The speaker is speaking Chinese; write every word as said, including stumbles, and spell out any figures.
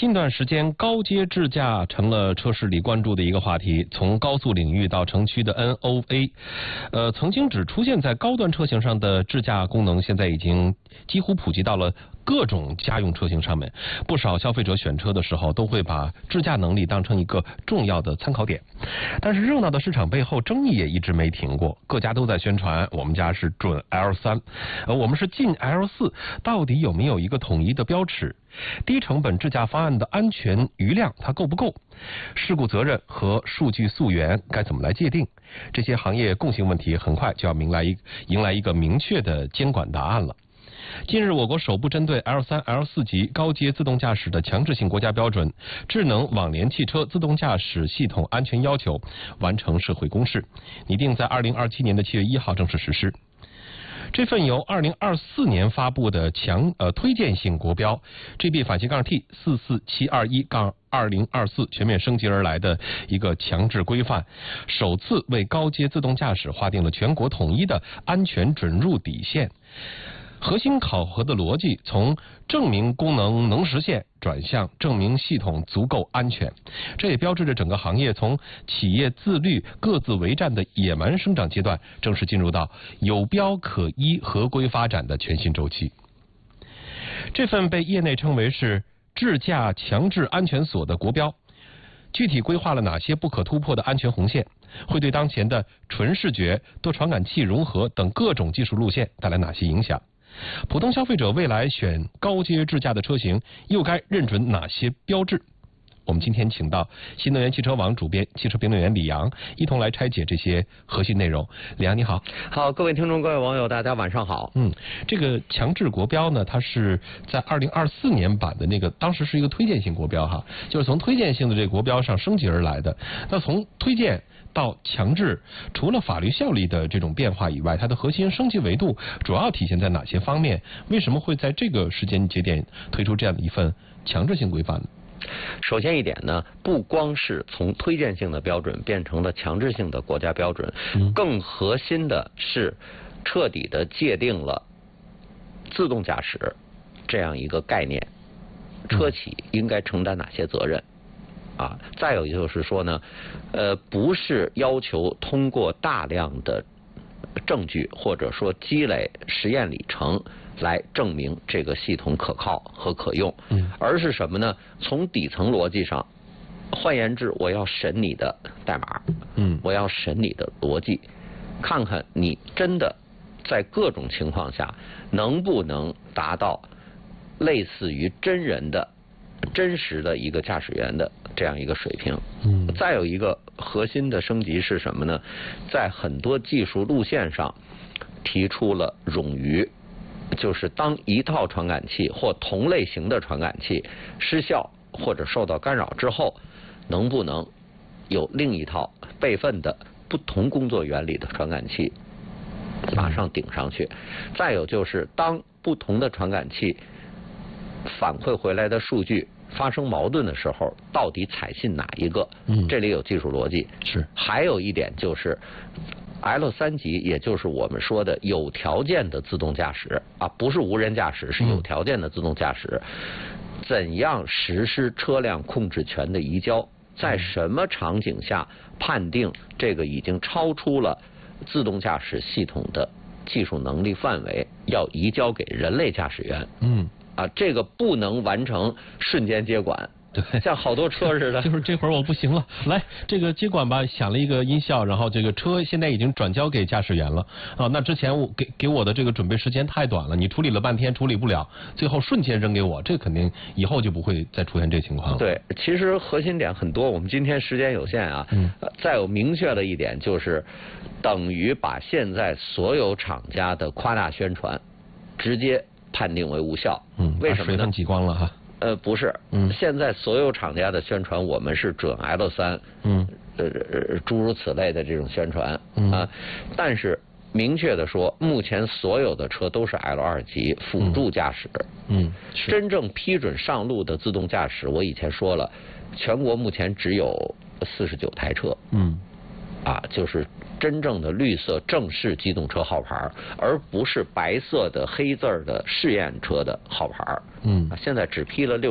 近段时间，高阶智驾成了车市里关注的一个话题。从高速领域到城区的 N O A， 呃，曾经只出现在高端车型上的智驾功能，现在已经几乎普及到了各种家用车型上面。不少消费者选车的时候，都会把智驾能力当成一个重要的参考点。但是热闹的市场背后，争议也一直没停过。各家都在宣传我们家是准 L 三，呃，我们是进 L 四，到底有没有一个统一的标尺？低成本智驾方案的安全余量它够不够？事故责任和数据溯源该怎么来界定？这些行业共性问题很快就要迎来一迎来一个明确的监管答案了。近日，我国首部针对 L 三、L 四级高阶自动驾驶的强制性国家标准《智能网联汽车自动驾驶系统安全要求》完成社会公示，拟定在二零二七年的七月一号正式实施。这份由二零二四年发布的强呃推荐性国标 G B 反斜杠 T 四四七二一杠二零二四全面升级而来的一个强制规范，首次为高阶自动驾驶划定了全国统一的安全准入底线。核心考核的逻辑从证明功能能实现转向证明系统足够安全，这也标志着整个行业从企业自律各自为战的野蛮生长阶段，正式进入到有标可依合规发展的全新周期。这份被业内称为是智驾强制安全锁的国标，具体规划了哪些不可突破的安全红线，会对当前的纯视觉、多传感器融合等各种技术路线带来哪些影响？普通消费者未来选高阶智驾的车型又该认准哪些标志？我们今天请到新能源汽车网主编、汽车评论员李阳，一同来拆解这些核心内容。李阳你好。 好，各位听众、各位网友，大家晚上好。 嗯，这个强制国标呢，它是在二零二四年版的那个，当时是一个推荐性国标哈，就是从推荐性的这个国标上升级而来的。那从推荐到强制，除了法律效力的这种变化以外，它的核心升级维度主要体现在哪些方面？为什么会在这个时间节点推出这样的一份强制性规范呢？ 首先一点呢，不光是从推荐性的标准变成了强制性的国家标准，嗯、更核心的是彻底的界定了自动驾驶这样一个概念，车企应该承担哪些责任。啊，再有就是说呢，呃，不是要求通过大量的证据或者说积累实验里程来证明这个系统可靠和可用，嗯，而是什么呢？从底层逻辑上，换言之，我要审你的代码，嗯，我要审你的逻辑，看看你真的在各种情况下能不能达到类似于真人的真实的一个驾驶员的这样一个水平。嗯，再有一个核心的升级是什么呢？在很多技术路线上提出了冗余，就是当一套传感器或同类型的传感器失效或者受到干扰之后，能不能有另一套备份的不同工作原理的传感器马上顶上去？再有就是当不同的传感器反馈回来的数据发生矛盾的时候，到底采信哪一个？嗯，这里有技术逻辑。是，还有一点就是 L 三级，也就是我们说的有条件的自动驾驶啊，不是无人驾驶，是有条件的自动驾驶。嗯、怎样实施车辆控制权的移交？在什么场景下判定这个已经超出了自动驾驶系统的技术能力范围，要移交给人类驾驶员？嗯。啊，这个不能完成瞬间接管，对，像好多车似的， 就是这会儿我不行了，来这个接管吧，响了一个音效，然后这个车现在已经转交给驾驶员了啊。那之前我给给我的这个准备时间太短了，你处理了半天处理不了，最后瞬间扔给我，这肯定以后就不会再出现这情况了。 对，其实核心点很多，我们今天时间有限啊，嗯，再有明确的一点就是，等于把现在所有厂家的夸大宣传直接判定为无效。嗯，为什么呢？ 水分挤光了哈。 呃，不是，嗯，现在所有厂家的宣传，我们是准 L 三，嗯，呃，诸如此类的这种宣传，嗯啊，但是明确的说，目前所有的车都是 L 二级辅助驾驶，嗯，真正批准上路的自动驾驶，我以前说了，全国目前只有四十九台车，嗯。啊，就是真正的绿色正式机动车号牌，而不是白色的黑字儿的试验车的号牌。嗯，现在只批了六。